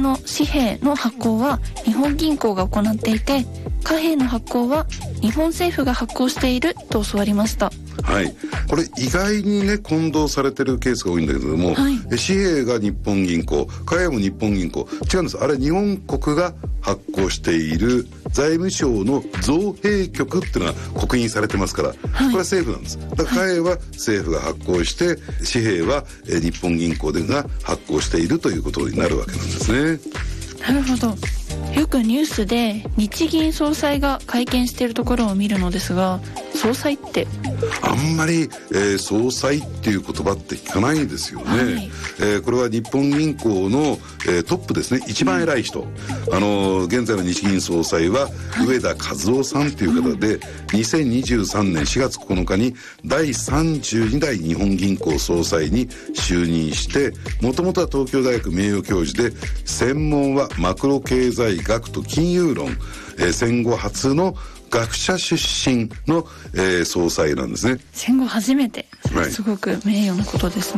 の紙幣の発行は日本銀行が行っていて、貨幣の発行は日本政府が発行していると教わりました。 はい、これ意外にね混同されてるケースが多いんだけれども、はい、紙幣が日本銀行、貨幣も日本銀行、違うんです。あれ日本国が発行している財務省の造幣局っていうのが刻印されてますから、はい、これは政府なんです。だから貨幣は政府が発行して、紙幣は日本銀行が発行しているということになるわけなんですね。 なるほど。よくニュースで日銀総裁が会見しているところを見るのですが、総裁ってあんまり、総裁っていう言葉って聞かないですよね。はい、これは日本銀行の、トップですね。一番偉い人、現在の日銀総裁は上田和夫さんという方で、2023年4月9日に第32代日本銀行総裁に就任して、もともとは東京大学名誉教授で、専門はマクロ経済学と金融論、戦後初の学者出身の、総裁なんですね。 戦後初めて、すごく名誉なことですね。